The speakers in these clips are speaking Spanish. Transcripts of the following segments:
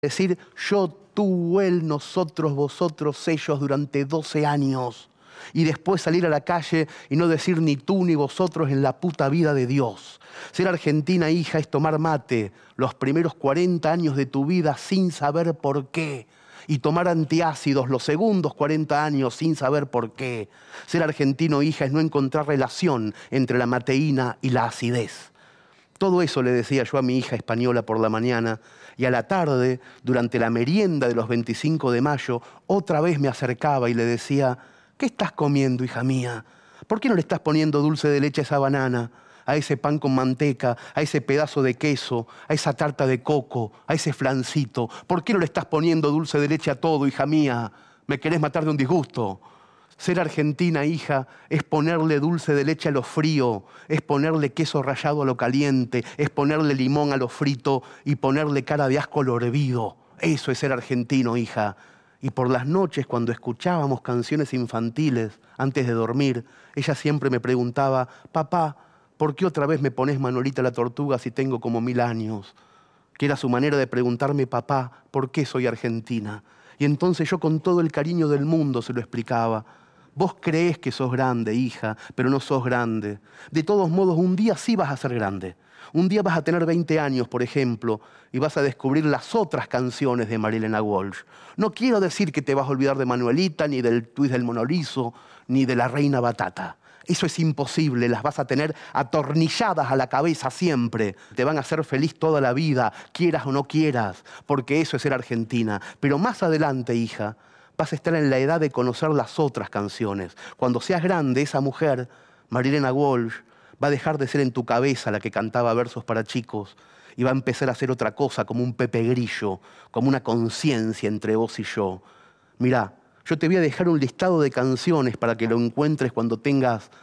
Decir yo, tú, él, nosotros, vosotros, ellos durante 12 años. Y después salir a la calle y no decir ni tú ni vosotros en la puta vida de Dios. Ser argentina, hija, es tomar mate los primeros 40 años de tu vida sin saber por qué. Y tomar antiácidos los segundos 40 años sin saber por qué. Ser argentino, hija, es no encontrar relación entre la mateína y la acidez. Todo eso le decía yo a mi hija española por la mañana, y a la tarde, durante la merienda de los 25 de mayo, otra vez me acercaba y le decía: ¿qué estás comiendo, hija mía? ¿Por qué no le estás poniendo dulce de leche a esa banana, a ese pan con manteca, a ese pedazo de queso, a esa tarta de coco, a ese flancito? ¿Por qué no le estás poniendo dulce de leche a todo, hija mía? ¿Me querés matar de un disgusto? Ser argentina, hija, es ponerle dulce de leche a lo frío, es ponerle queso rallado a lo caliente, es ponerle limón a lo frito y ponerle cara de asco a lo hervido. Eso es ser argentino, hija. Y por las noches, cuando escuchábamos canciones infantiles antes de dormir, ella siempre me preguntaba: papá, ¿por qué otra vez me pones Manolita la Tortuga si tengo como 1000 años? Que era su manera de preguntarme: papá, ¿por qué soy argentina? Y entonces yo con todo el cariño del mundo se lo explicaba. Vos creés que sos grande, hija, pero no sos grande. De todos modos, un día sí vas a ser grande. Un día vas a tener 20 años, por ejemplo, y vas a descubrir las otras canciones de Marilena Walsh. No quiero decir que te vas a olvidar de Manuelita, ni del Twist del Mono Liso, ni de la Reina Batata. Eso es imposible, las vas a tener atornilladas a la cabeza siempre. Te van a hacer feliz toda la vida, quieras o no quieras, porque eso es ser argentina. Pero más adelante, hija, vas a estar en la edad de conocer las otras canciones. Cuando seas grande, esa mujer, Marilena Walsh, va a dejar de ser en tu cabeza la que cantaba versos para chicos y va a empezar a hacer otra cosa, como un Pepe Grillo, como una conciencia entre vos y yo. Mirá, yo te voy a dejar un listado de canciones para que lo encuentres cuando tengas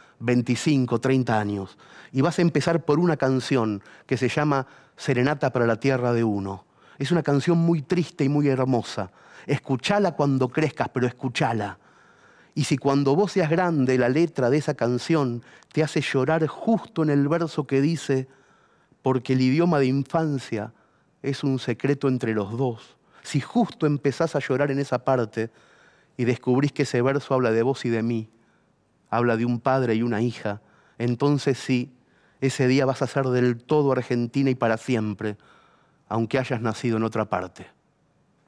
25, 30 años. Y vas a empezar por una canción que se llama Serenata para la Tierra de Uno. Es una canción muy triste y muy hermosa. Escuchala cuando crezcas, pero escuchala. Y si cuando vos seas grande la letra de esa canción te hace llorar justo en el verso que dice: porque el idioma de infancia es un secreto entre los dos. Si justo empezás a llorar en esa parte y descubrís que ese verso habla de vos y de mí, habla de un padre y una hija, entonces sí, ese día vas a ser del todo argentina y para siempre, aunque hayas nacido en otra parte.